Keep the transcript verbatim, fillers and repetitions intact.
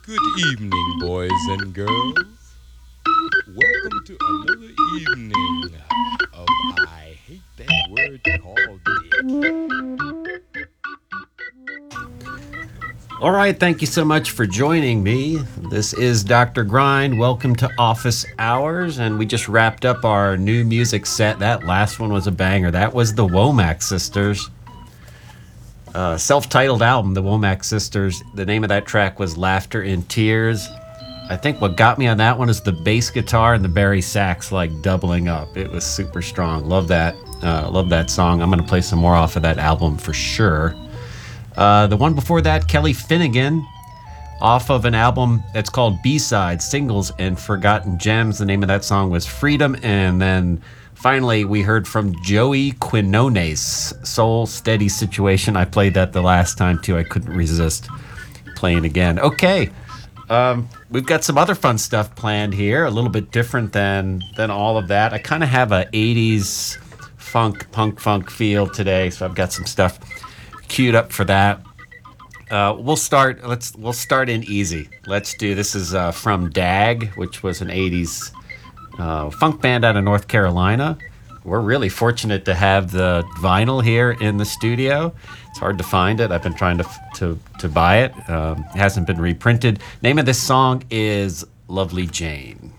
Good evening, boys and girls. Welcome to another evening of I hate that word called dick. All right, thank you so much for joining me. This is Doctor Grind. Welcome to Office Hours, and we just wrapped up our new music set. That last one was a banger. That was the Womack Sisters. Uh, self-titled album, the Womack Sisters. The name of that track was Laughter and Tears. I think what got me on that one is the bass guitar and the Barry sax like doubling up. It was super strong. Love that. Uh, love that song. I'm going to play some more off of that album for sure. Uh, the one before that, Kelly Finnegan, off of an album that's called B-Sides, Singles and Forgotten Gems. The name of that song was Freedom. And then finally, we heard from Joey Quinones, Soul Steady Situation. I played that the last time, too. I couldn't resist playing again. Okay, um, we've got some other fun stuff planned here, a little bit different than, than all of that. I kind of have a eighties funk, punk funk feel today, so I've got some stuff queued up for that. Uh, we'll start. Let's we'll start in easy. Let's do. This is uh, from Dag, which was an eighties uh, funk band out of North Carolina. We're really fortunate to have the vinyl here in the studio. It's hard to find it. I've been trying to to to buy it. Um, it hasn't been reprinted. Name of this song is Lovely Jane.